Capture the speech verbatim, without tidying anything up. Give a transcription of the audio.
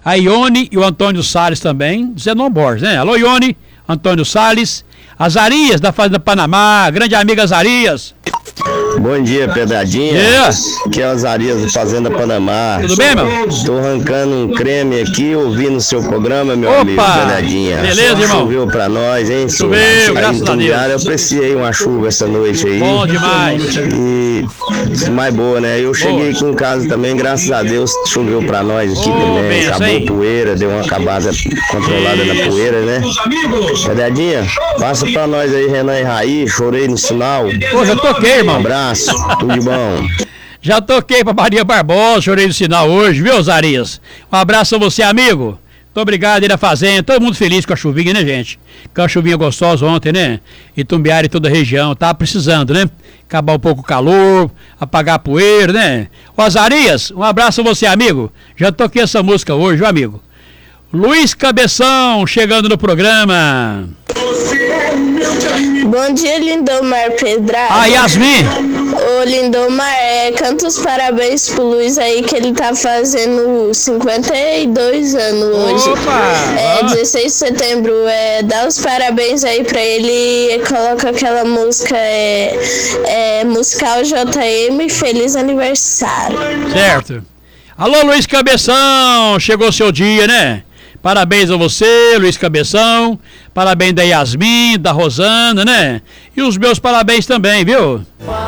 A Ione e o Antônio Salles também, Zenon Borges, né? Alô, Ione, Antônio Salles, Azarias da Fazenda Panamá, grande amiga Azarias. Bom dia, Pedradinha. Yeah. Aqui é o Azarias da Fazenda Panamá. Tudo bem, meu? Tô arrancando um creme aqui, ouvindo o seu programa, meu Opa, amigo, Pedradinha. beleza, irmão? Choveu pra nós, hein? Choveu, graças a Deus. Eu apreciei uma chuva essa noite aí. Bom demais. E mais boa, né? Eu cheguei aqui em casa também, graças a Deus, choveu pra nós aqui oh, também. benção, Acabou hein? a poeira, deu uma acabada controlada Isso. na poeira, né? Pedradinha, passa pra nós aí, Renan e Raí, chorei no sinal. Pô, já toquei, irmão. Um abraço, tudo de bom. Já toquei pra Maria Barbosa, chorei no sinal hoje, viu, Zarias? Um abraço a você, amigo. Muito obrigado aí na fazenda. Todo mundo feliz com a chuvinha, né, gente? Com a chuvinha gostosa ontem, né? Itumbiara e toda a região. Tava precisando, né? Acabar um pouco o calor, apagar a poeira, né? Ô, Zarias, um abraço a você, amigo. Já toquei essa música hoje, viu, amigo? Luiz Cabeção, chegando no programa. Bom dia, Lindomar Pedrado. Ah, Yasmin. Ô, Lindomar, é, canta os parabéns pro Luiz aí, que ele tá fazendo cinquenta e dois anos hoje. Opa! É, dezesseis de setembro, é, dá os parabéns aí pra ele, coloca aquela música, é, é, musical J M, feliz aniversário. Certo. Alô, Luiz Cabeção, chegou seu dia, né? Parabéns a você, Luiz Cabeção. Parabéns da Yasmin, da Rosana, né? E os meus parabéns também, viu?